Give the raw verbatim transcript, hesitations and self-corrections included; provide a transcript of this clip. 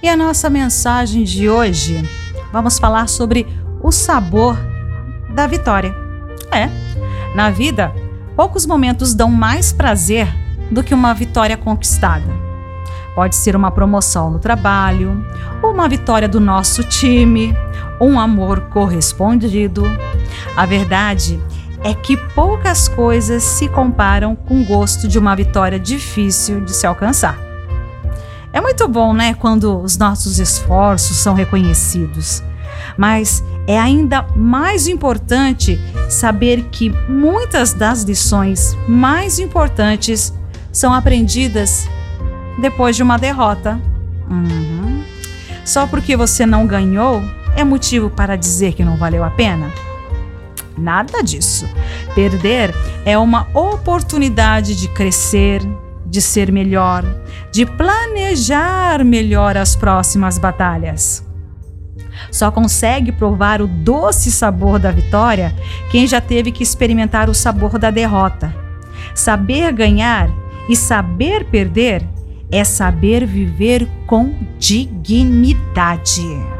E a nossa mensagem de hoje, vamos falar sobre o sabor da vitória. É, na vida, poucos momentos dão mais prazer do que uma vitória conquistada. Pode ser uma promoção no trabalho, uma vitória do nosso time, um amor correspondido. A verdade é que poucas coisas se comparam com o gosto de uma vitória difícil de se alcançar. É muito bom, né, quando os nossos esforços são reconhecidos, mas é ainda mais importante saber que muitas das lições mais importantes são aprendidas depois de uma derrota. Uhum. Só porque você não ganhou é motivo para dizer que não valeu a pena? Nada disso. Perder é uma oportunidade de crescer, de ser melhor, de planejar melhor as próximas batalhas. Só consegue provar o doce sabor da vitória quem já teve que experimentar o sabor da derrota. Saber ganhar e saber perder é saber viver com dignidade.